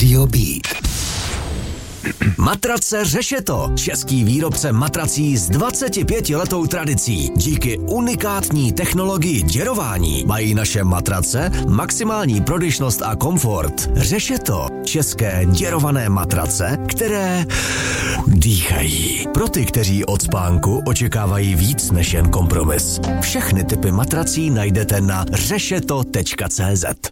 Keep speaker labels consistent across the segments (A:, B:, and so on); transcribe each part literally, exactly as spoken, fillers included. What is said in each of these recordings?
A: Rádio Beat. Matrace Řešeto. Český výrobce matrací s dvacetipětiletou tradicí. Díky unikátní technologii děrování mají naše matrace maximální prodyšnost a komfort. Řešeto. České děrované matrace, které dýchají. Pro ty, kteří od spánku očekávají víc než jen kompromis. Všechny typy matrací najdete na řešeto tečka cé zet.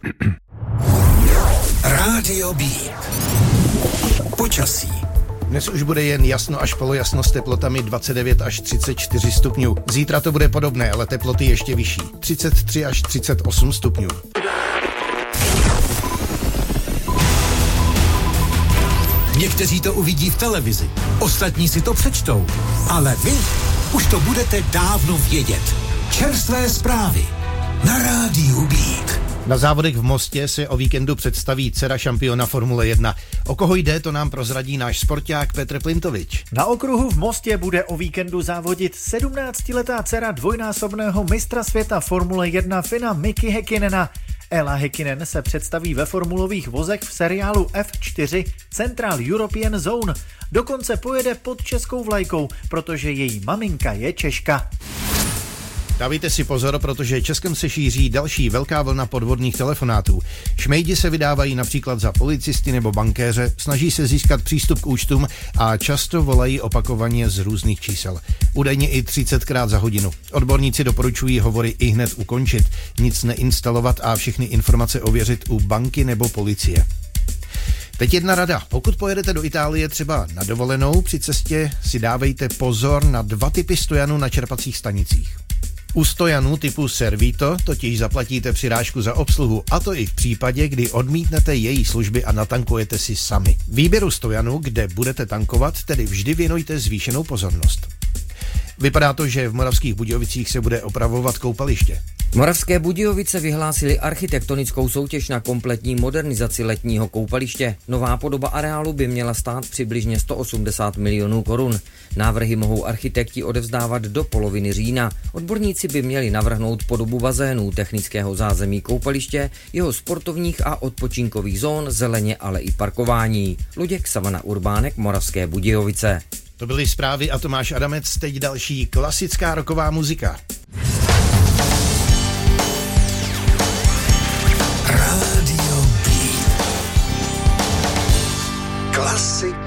A: Rádio Beat. Počasí.
B: Dnes už bude jen jasno až polojasno s teplotami dvacet devět až třicet čtyři stupňů. Zítra to bude podobné, ale teploty ještě vyšší. třicet tři až třicet osm stupňů.
C: Někteří to uvidí v televizi, ostatní si to přečtou, ale vy už to budete dávno vědět. Čerstvé zprávy na Rádiu Beat.
B: Na závodech v Mostě se o víkendu představí dcera šampiona Formule jedna. O koho jde, to nám prozradí náš sporták Petr Plintovič.
D: Na okruhu v Mostě bude o víkendu závodit sedmnáctiletá dcera dvojnásobného mistra světa Formule jedna Fina Miki Häkkinena. Ela Häkkinen se představí ve formulových vozech v seriálu F čtyři Central European Zone. Dokonce pojede pod českou vlajkou, protože její maminka je Češka.
B: Dávejte si pozor, protože Českem se šíří další velká vlna podvodných telefonátů. Šmejdi se vydávají například za policisty nebo bankéře, snaží se získat přístup k účtům a často volají opakovaně z různých čísel. Údajně i třicetkrát za hodinu. Odborníci doporučují hovory ihned ukončit, nic neinstalovat a všechny informace ověřit u banky nebo policie. Teď jedna rada. Pokud pojedete do Itálie třeba na dovolenou, při cestě si dávejte pozor na dva typy stojanů na čerpacích stanicích. U stojanů typu Servito totiž zaplatíte přirážku za obsluhu, a to i v případě, kdy odmítnete její služby a natankujete si sami. Výběru stojanu, kde budete tankovat, tedy vždy věnujte zvýšenou pozornost. Vypadá to, že v Moravských Budějovicích se bude opravovat koupaliště.
E: Moravské Budějovice vyhlásily architektonickou soutěž na kompletní modernizaci letního koupaliště. Nová podoba areálu by měla stát přibližně sto osmdesát milionů korun. Návrhy mohou architekti odevzdávat do poloviny října. Odborníci by měli navrhnout podobu bazénů, technického zázemí koupaliště, jeho sportovních a odpočinkových zón, zeleně, ale i parkování. Luděk Savana Urbánek, Moravské Budějovice.
B: To byly zprávy a Tomáš Adamec, teď další klasická rocková muzika.
A: Rádio Beat. Klasik